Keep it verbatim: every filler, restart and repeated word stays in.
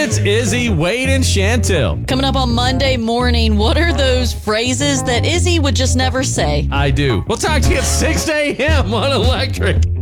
It's Izzy, Wade, and Chantel. Coming up on Monday morning, what are those phrases that Izzy would just never say? I do. We'll talk to you at six a.m. on Electric.